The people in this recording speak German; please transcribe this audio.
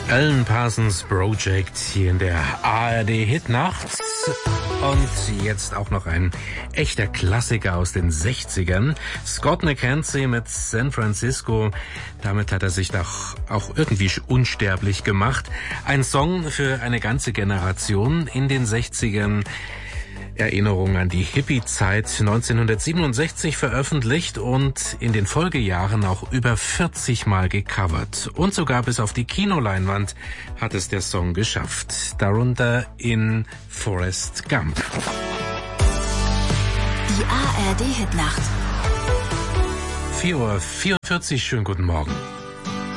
Alan Parsons Project hier in der ARD Hitnacht. Und jetzt auch noch ein echter Klassiker aus den 60ern. Scott McKenzie mit San Francisco. Damit hat er sich doch auch irgendwie unsterblich gemacht. Ein Song für eine ganze Generation in den 60ern. Erinnerung an die Hippie-Zeit 1967 veröffentlicht und in den Folgejahren auch über 40 Mal gecovert. Und sogar bis auf die Kinoleinwand hat es der Song geschafft. Darunter in Forrest Gump. Die ARD Hitnacht. 4:44 Uhr, schönen guten Morgen.